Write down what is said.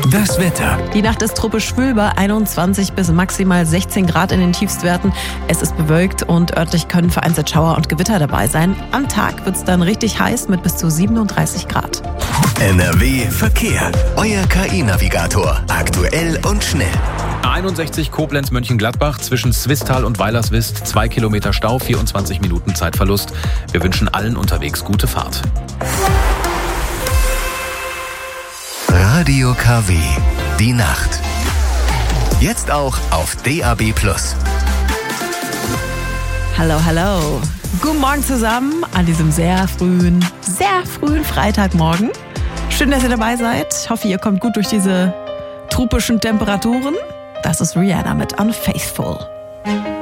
Das Wetter. Die Nacht ist tropisch schwül bei 21 bis maximal 16 Grad in den Tiefstwerten. Es ist bewölkt und örtlich können vereinzelt Schauer und Gewitter dabei sein. Am Tag wird es dann richtig heiß mit bis zu 37 Grad. NRW Verkehr. Euer KI-Navigator. Aktuell und schnell. A61 Koblenz-Mönchengladbach zwischen Swisttal und Weilerswist. 2 Kilometer Stau, 24 Minuten Zeitverlust. Wir wünschen allen unterwegs gute Fahrt. Radio KW. Die Nacht. Jetzt auch auf DAB+. Hallo, hallo. Guten Morgen zusammen an diesem sehr frühen Freitagmorgen. Schön, dass ihr dabei seid. Ich hoffe, ihr kommt gut durch diese tropischen Temperaturen. Das ist Rihanna mit Unfaithful.